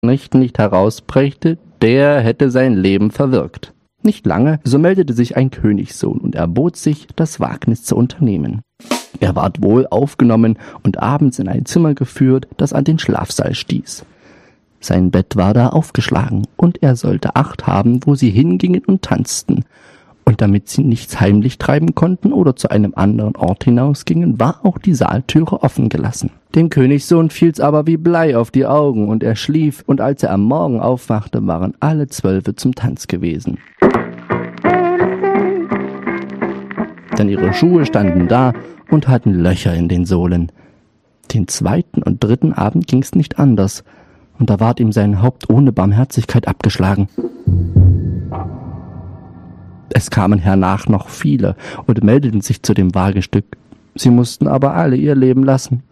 nicht herausbrächte, der hätte sein Leben verwirkt. Nicht lange, so meldete sich ein Königssohn und erbot sich, das Wagnis zu unternehmen. Er ward wohl aufgenommen und abends in ein Zimmer geführt, das an den Schlafsaal stieß. Sein Bett war da aufgeschlagen, und er sollte Acht haben, wo sie hingingen und tanzten. Und damit sie nichts heimlich treiben konnten oder zu einem anderen Ort hinausgingen, war auch die Saaltüre offen gelassen. Dem Königssohn fiel's aber wie Blei auf die Augen, und er schlief, und als er am Morgen aufwachte, waren alle 12 zum Tanz gewesen. Denn ihre Schuhe standen da und hatten Löcher in den Sohlen. Den 2. und 3. Abend ging's nicht anders, und da ward ihm sein Haupt ohne Barmherzigkeit abgeschlagen. Es kamen hernach noch viele und meldeten sich zu dem Wagestück. Sie mussten aber alle ihr Leben lassen.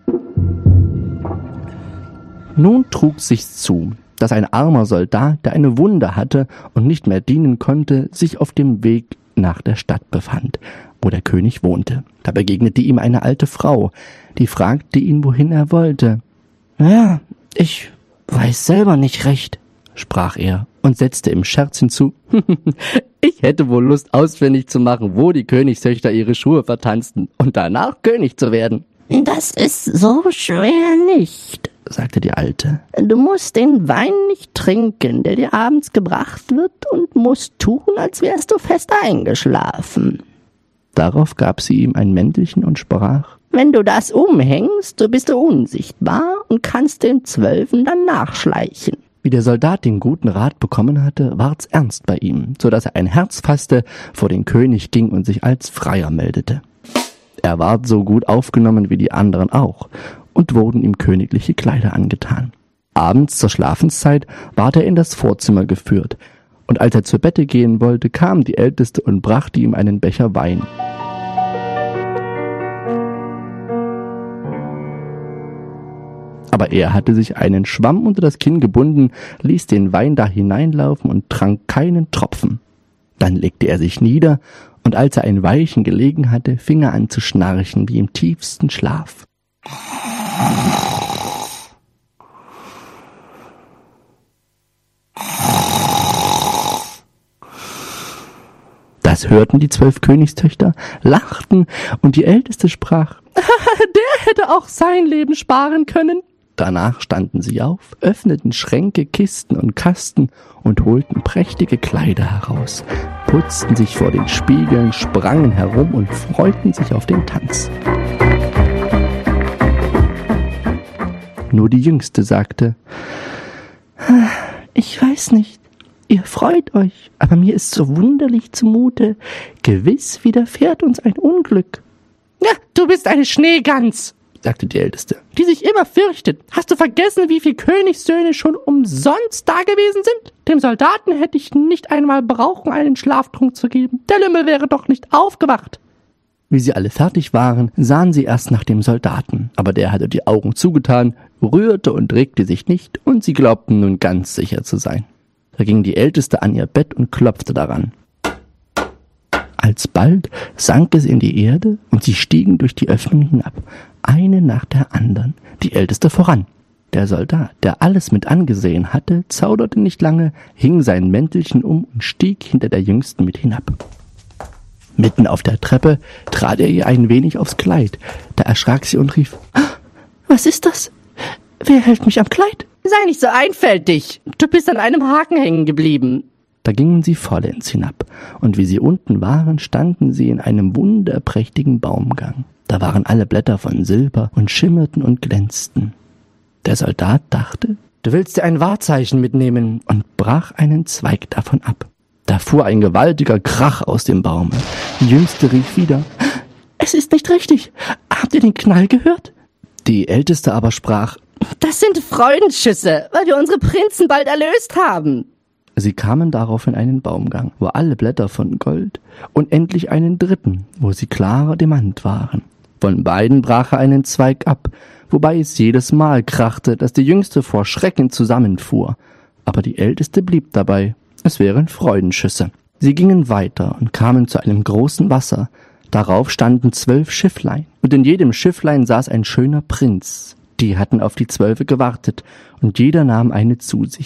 Nun trug sich's zu, dass ein armer Soldat, der eine Wunde hatte und nicht mehr dienen konnte, sich auf dem Weg nach der Stadt befand, wo der König wohnte. Da begegnete ihm eine alte Frau, die fragte ihn, wohin er wollte. »Ja, ich weiß selber nicht recht«, sprach er und setzte im Scherz hinzu, »Ich hätte wohl Lust, ausfindig zu machen, wo die Königstöchter ihre Schuhe vertanzten und danach König zu werden.« »Das ist so schwer nicht«, sagte die Alte. »Du musst den Wein nicht trinken, der dir abends gebracht wird, und musst tun, als wärst du fest eingeschlafen.« Darauf gab sie ihm ein Mäntelchen und sprach, »Wenn du das umhängst, so bist du unsichtbar und kannst den 12 dann nachschleichen.« Wie der Soldat den guten Rat bekommen hatte, ward's ernst bei ihm, so dass er ein Herz fasste, vor den König ging und sich als Freier meldete. Er ward so gut aufgenommen wie die anderen auch, und wurden ihm königliche Kleider angetan. Abends zur Schlafenszeit ward er in das Vorzimmer geführt, und als er zu Bette gehen wollte, kam die Älteste und brachte ihm einen Becher Wein. Aber er hatte sich einen Schwamm unter das Kinn gebunden, ließ den Wein da hineinlaufen und trank keinen Tropfen. Dann legte er sich nieder, und als er ein Weilchen gelegen hatte, fing er an zu schnarchen wie im tiefsten Schlaf. Das hörten die 12 Königstöchter, lachten, und die Älteste sprach, der hätte auch sein Leben sparen können. Danach standen sie auf, öffneten Schränke, Kisten und Kasten und holten prächtige Kleider heraus, putzten sich vor den Spiegeln, sprangen herum und freuten sich auf den Tanz. Nur die Jüngste sagte, »Ich weiß nicht, ihr freut euch, aber mir ist so wunderlich zumute. Gewiss widerfährt uns ein Unglück.« »Ja, du bist eine Schneegans«, sagte die Älteste, »die sich immer fürchtet. Hast du vergessen, wie viele Königssöhne schon umsonst dagewesen sind? Dem Soldaten hätte ich nicht einmal brauchen, einen Schlaftrunk zu geben. Der Lümmel wäre doch nicht aufgewacht.« Wie sie alle fertig waren, sahen sie erst nach dem Soldaten, aber der hatte die Augen zugetan, rührte und regte sich nicht, und sie glaubten nun ganz sicher zu sein. Da ging die Älteste an ihr Bett und klopfte daran. Alsbald sank es in die Erde, und sie stiegen durch die Öffnung hinab, eine nach der anderen, die Älteste voran. Der Soldat, der alles mit angesehen hatte, zauderte nicht lange, hing sein Mäntelchen um und stieg hinter der Jüngsten mit hinab. Mitten auf der Treppe trat er ihr ein wenig aufs Kleid. Da erschrak sie und rief, »Was ist das? Wer hält mich am Kleid?« »Sei nicht so einfältig, du bist an einem Haken hängen geblieben.« Da gingen sie vollends hinab, und wie sie unten waren, standen sie in einem wunderprächtigen Baumgang. Da waren alle Blätter von Silber und schimmerten und glänzten. Der Soldat dachte, »Du willst dir ein Wahrzeichen mitnehmen«, und brach einen Zweig davon ab. Da fuhr ein gewaltiger Krach aus dem Baume. Die Jüngste rief wieder, »Es ist nicht richtig. Habt ihr den Knall gehört?« Die Älteste aber sprach, »Das sind Freudenschüsse, weil wir unsere Prinzen bald erlöst haben.« Sie kamen darauf in einen Baumgang, wo alle Blätter von Gold, und endlich einen dritten, wo sie klarer Demant waren. Von beiden brach er einen Zweig ab, wobei es jedes Mal krachte, dass die Jüngste vor Schrecken zusammenfuhr. Aber die Älteste blieb dabei, es wären Freudenschüsse. Sie gingen weiter und kamen zu einem großen Wasser. Darauf standen 12 Schifflein, und in jedem Schifflein saß ein schöner Prinz. Die hatten auf die 12 gewartet, und jeder nahm eine zu sich.